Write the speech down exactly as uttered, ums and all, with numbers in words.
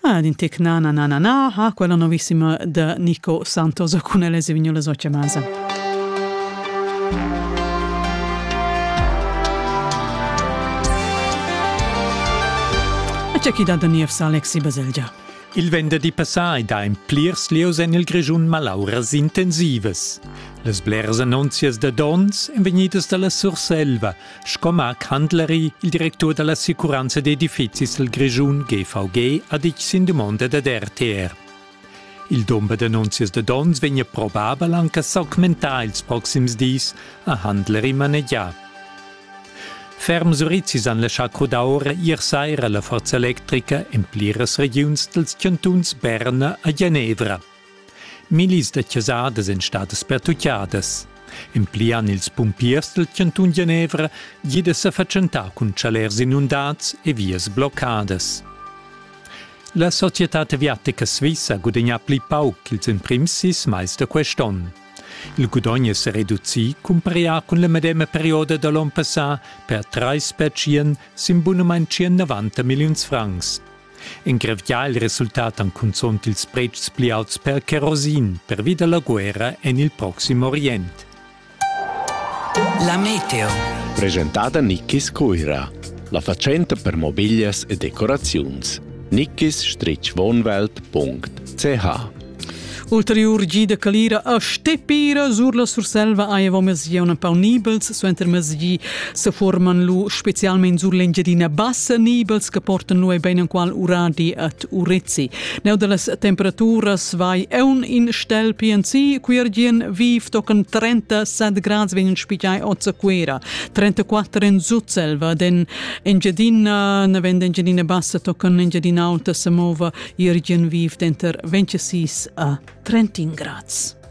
Ah, d'intec na na na na na, ah, quella novissima de Nico Santos con Elise Vignola Sociamasa. E c'è chi dà da Niefs Alexi Baselgia. Il venerdì passai da in pliers lius en il grigiun malauras intensivas. Les bleras annunzias da dons en venidas dalla Surselva, scomac handleri il direttore della sicuranza di edificis del grigiun G V G adic sin domanda da R T R. Il domba d'annunzias da dons vegna probabel anche s'augmentar ils proxims dis a handleri manegiar. Ferms urizis han lasciat crudaura ier saira la forza elettrica in pliras regions dels cantuns Berna a Ginevra. Milis de chiasadas en stadas pertucciadas. In plian ils pumpiers del cantun Ginevra gide sa facentà cun chalers inundats e vias bloccadas. La Societat Aviatica Svissa guadagna pli pauc ils imprimsis mais de queston. Il guadagno si riduzi comparia con la medema perioda dall'anno passà per tre specien simbunamente novanta milioni francs. In grevia il risultato an consont ils prezzi pli alts per kerosin per via della guerra en il Prossimo Oriente. La meteo. Presentata Nickis Coira, la facenta per mobilias e decorazions. nickis wohnwelt punkt c h. Ulterior gida calira a stepira sur la Surselva aiavo mesgia una pau nibels, so enter mesgi se forman lu specialmente sur l'engedina bassa nibels che portan lu e bene in qual uradi at urezzi. Neu de las temperaturas vai eun in stel P N C, quirgien viv tocan trentasette grads vengen spigiai otza quera, trentaquattro in Surselva, den engedina, ne vende engedina bassa tocan engedina alta se mova, irgien viv denter ventisei a trentin grads.